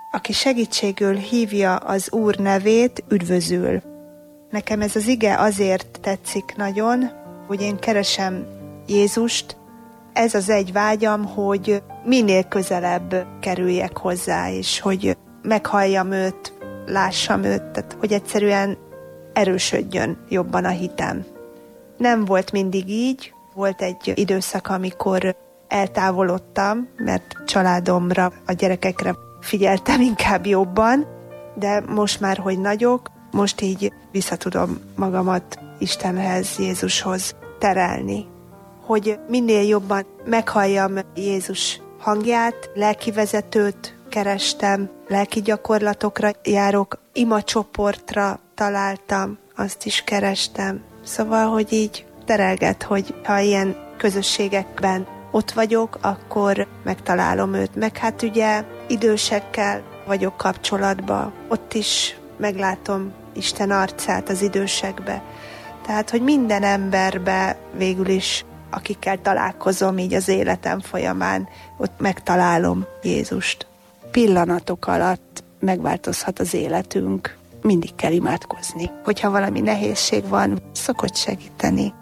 aki segítségül hívja az Úr nevét, üdvözül. Nekem ez az ige azért tetszik nagyon, hogy én keresem Jézust. Ez az egy vágyam, hogy minél közelebb kerüljek hozzá, és hogy meghalljam őt, lássam őt, tehát hogy egyszerűen erősödjön jobban a hitem. Nem volt mindig így, volt egy időszak, amikor eltávolodtam, mert családomra, a gyerekekre figyeltem inkább jobban, de most már, hogy nagyok, most így vissza tudom magamat Istenhez, Jézushoz terelni. Hogy minél jobban meghalljam Jézus hangját, lelkivezetőt kerestem, lelki gyakorlatokra járok, imacsoportra találtam, azt is kerestem. Szóval, hogy így terelget, hogy ha ilyen közösségekben ott vagyok, akkor megtalálom őt. Meg hát ugye idősekkel vagyok kapcsolatban, ott is meglátom Isten arcát az idősekbe. Tehát, hogy minden emberbe végül is, akikkel találkozom így az életem folyamán, ott megtalálom Jézust. Pillanatok alatt megváltozhat az életünk. Mindig kell imádkozni. Hogyha valami nehézség van, szokott segíteni.